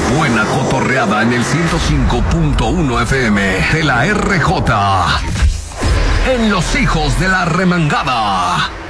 Buena cotorreada en el 105.1 FM de la RJ. En Los Hijos de la Remangada.